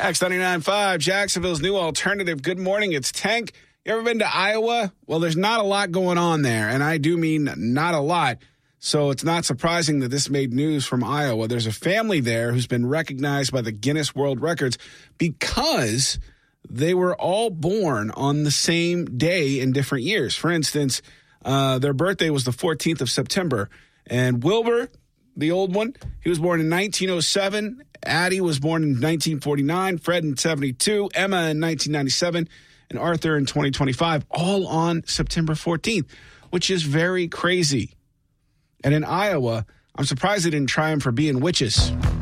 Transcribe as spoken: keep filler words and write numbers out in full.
X ninety-nine point five, Jacksonville's new alternative. Good morning. It's Tank. You ever been to Iowa? Well, there's not a lot going on there, and I do mean not a lot. So it's not surprising that this made news from Iowa. There's a family there who's been recognized by the Guinness World Records because they were all born on the same day in different years. For instance, uh, their birthday was the fourteenth of September. And Wilbur, the old one, he was born in nineteen oh seven. Addie was born in nineteen forty-nine. Fred in seventy-two. Emma in nineteen ninety-seven. And Arthur in twenty twenty-five, all on September fourteenth, which is very crazy. And in Iowa, I'm surprised they didn't try him for being witches.